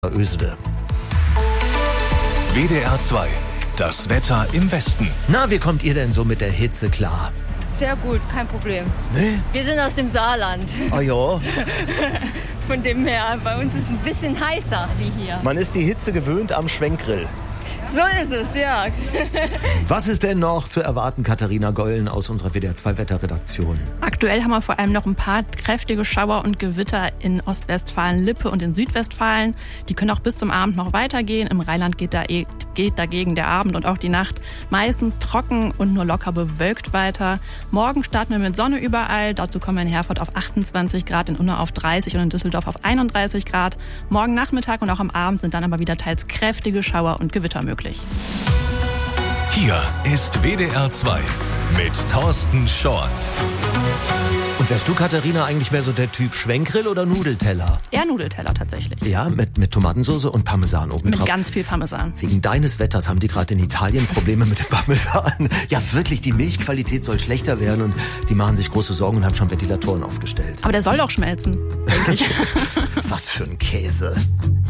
Ösede. WDR 2, das Wetter im Westen. Na, wie kommt ihr denn so mit der Hitze klar? Sehr gut, kein Problem. Nee? Wir sind aus dem Saarland. Ah ja. Von dem her, bei uns ist es ein bisschen heißer wie hier. Man ist die Hitze gewöhnt am Schwenkgrill. So ist es, ja. Was ist denn noch zu erwarten, Katharina Gollen aus unserer WDR 2 Wetterredaktion? Aktuell haben wir vor allem noch ein paar kräftige Schauer und Gewitter in Ostwestfalen-Lippe und in Südwestfalen. Die können auch bis zum Abend noch weitergehen. Im Rheinland geht dagegen der Abend und auch die Nacht meistens trocken und nur locker bewölkt weiter. Morgen starten wir mit Sonne überall. Dazu kommen wir in Herford auf 28 Grad, in Unna auf 30 und in Düsseldorf auf 31 Grad. Morgen Nachmittag und auch am Abend sind dann aber wieder teils kräftige Schauer und Gewitter möglich. Hier ist WDR 2 mit Thorsten Schorn. Und wärst du, Katharina, eigentlich mehr so der Typ Schwenkgrill oder Nudelteller? Eher Nudelteller tatsächlich. Ja, mit Tomatensauce und Parmesan oben drauf. Mit ganz viel Parmesan. Wegen deines Wetters haben die gerade in Italien Probleme mit dem Parmesan. Ja, wirklich, die Milchqualität soll schlechter werden und die machen sich große Sorgen und haben schon Ventilatoren aufgestellt. Aber der soll doch schmelzen, denke ich. Was für ein Käse.